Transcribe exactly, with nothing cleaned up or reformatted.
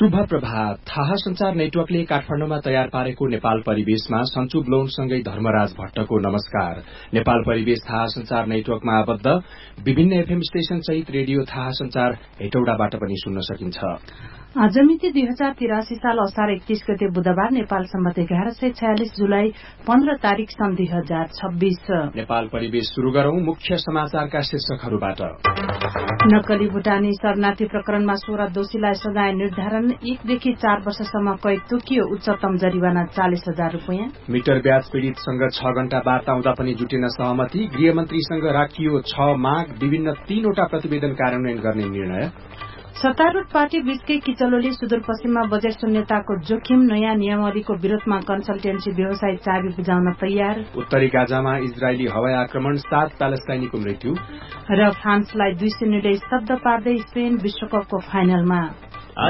शुभ प्रभात। थाहा संचार नेटवर्कले काठमाडौँमा तयार पारेको नेपाल परिवेशमा सन्चु ब्लोनसँगै धर्मराज भट्टको नमस्कार। नेपाल परिवेश थाहा संचार नेटवर्कमा आबद्ध विभिन्न एफएम स्टेशन सहित रेडियो थाहा संचार हेटौडाबाट पनि सुन्न सकिन्छ। आज मिति दुई हजार तिरासी साल असार एकतीस गते बुधबार नेपाल सम्मत एघार सय छयालिस जुलाई पन्ध्र तारीक सन् दुई हजार छब्बीस। नेपाल परिवेश शुरू गरौं मुख्य समाचारका शीर्षकहरूबाट। नक्कली भूटानी शरणार्थी प्रकरणमा सोह्र दोषीलाई सजाय निर्धारण, एकदेखि चार वर्षसम्म कैद तोकियो, उच्चतम जरिवाना चालिस हजार रूपियाँ। मिटर ब्याज पीड़ितसँग छ घण्टा वार्ता हुँदा पनि जुटेन सहमति, गृहमन्त्रीसँग राखियो छ माग, विभिन्न तीनवटा प्रतिवेदन कार्यान्वयन गर्ने निर्णय। सत्तारूढ़ पार्टी बीचकै किचलोले सुदूरपश्चिममा बजेट शून्यताको जोखिम, नयाँ नियमावलीको विरोधमा कन्सल्टेन्सी व्यवसाय चाबी बुझाउन तयार। उत्तरी गाजामा इजरायली हवाई आक्रमण, सात प्यालेस्टाइनीको मृत्यु। र फ्रान्सलाई दुई शून्यले शब्द पार्दै स्पेन विश्वकपको फाइनलमा।